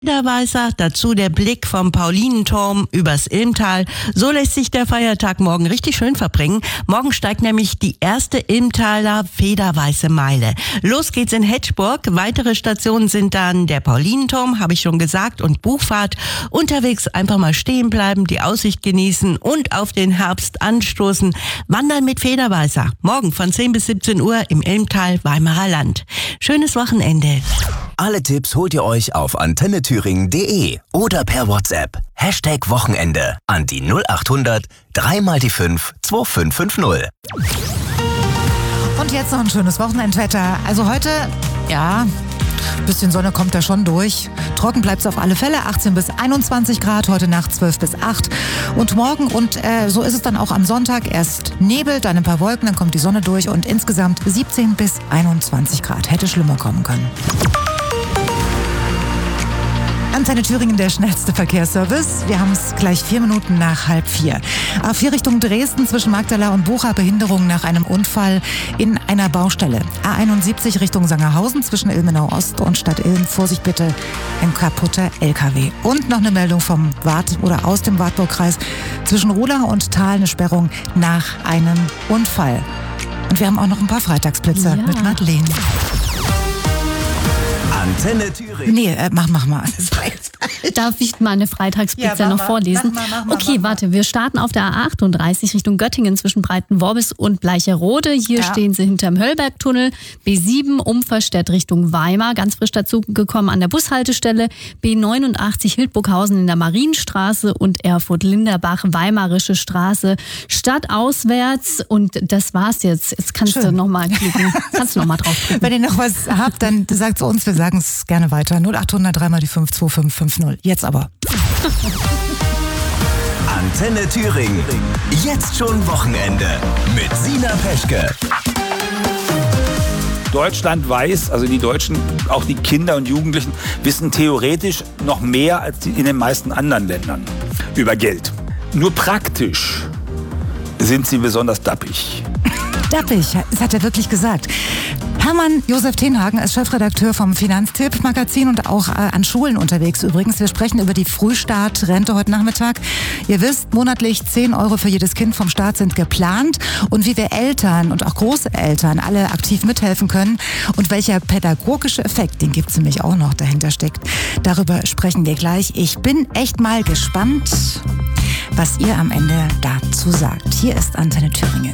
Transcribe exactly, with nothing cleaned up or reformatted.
Federweißer, dazu der Blick vom Paulinenturm übers Ilmtal. So lässt sich der Feiertag morgen richtig schön verbringen. Morgen steigt nämlich die erste Ilmtaler Federweiße Meile. Los geht's in Hetschburg. Weitere Stationen sind dann der Paulinenturm, habe ich schon gesagt, und Buchfahrt. Unterwegs einfach mal stehen bleiben, die Aussicht genießen und auf den Herbst anstoßen. Wandern mit Federweißer. Morgen von zehn bis siebzehn Uhr im Ilmtal, Weimarer Land. Schönes Wochenende. Alle Tipps holt ihr euch auf antenne thüringen punkt de oder per WhatsApp. Hashtag Wochenende an die null acht hundert drei mal die fünf zwei fünf fünf null. Und jetzt noch ein schönes Wochenendwetter. Also heute, ja, ein bisschen Sonne kommt da schon durch. Trocken bleibt es auf alle Fälle, achtzehn bis einundzwanzig Grad, heute Nacht zwölf bis acht. Und morgen, und äh, so ist es dann auch am Sonntag, erst Nebel, dann ein paar Wolken, dann kommt die Sonne durch und insgesamt siebzehn bis einundzwanzig Grad. Hätte schlimmer kommen können. Antenne Thüringen, der schnellste Verkehrsservice. Wir haben es gleich vier Minuten nach halb vier. A vier Richtung Dresden zwischen Magdala und Bucha, Behinderung nach einem Unfall in einer Baustelle. A einundsiebzig Richtung Sangerhausen zwischen Ilmenau Ost und Stadt Ilm. Vorsicht bitte, ein kaputter L K W. Und noch eine Meldung vom Wart oder aus dem Wartburgkreis zwischen Ruhlau und Thal, eine Sperrung nach einem Unfall. Und wir haben auch noch ein paar Freitagsblitzer Ja. mit Madeleine. Antenne Thüringen. Nee, äh, mach, mach mal. Das war jetzt Darf ich meine Freitagsblitzer Ja, mach noch mal, vorlesen? mach mal, mach mal, okay, mach mal. warte, wir starten auf der A achtunddreißig Richtung Göttingen zwischen Breitenworbis und Bleicherode. Hier Ja. stehen sie hinterm Höllbergtunnel. B sieben Umverstedt Richtung Weimar, ganz frisch dazu gekommen an der Bushaltestelle. B neunundachtzig Hildburghausen in der Marienstraße und Erfurt-Linderbach, Weimarische Straße, stadtauswärts. Und das war's jetzt. Jetzt kannst Schön. du nochmal klicken. Kannst du nochmal draufklicken. Wenn ihr noch was habt, dann sagt es uns, wir sagen es gerne weiter. null acht hundert drei mal die fünf zwei fünf fünf null. Jetzt aber. Antenne Thüringen. Jetzt schon Wochenende mit Sina Peschke. Deutschland weiß, also die Deutschen, auch die Kinder und Jugendlichen, wissen theoretisch noch mehr als in den meisten anderen Ländern über Geld. Nur praktisch sind sie besonders dappig. Dappig, das hat er wirklich gesagt. Hermann Josef Tenhagen ist Chefredakteur vom Finanztipp-Magazin und auch äh, an Schulen unterwegs übrigens. Wir sprechen über die Frühstartrente heute Nachmittag. Ihr wisst, monatlich zehn Euro für jedes Kind vom Staat sind geplant. Und wie wir Eltern und auch Großeltern alle aktiv mithelfen können und welcher pädagogische Effekt, den gibt es nämlich auch noch, dahinter steckt. Darüber sprechen wir gleich. Ich bin echt mal gespannt, was ihr am Ende dazu sagt. Hier ist Antenne Thüringen.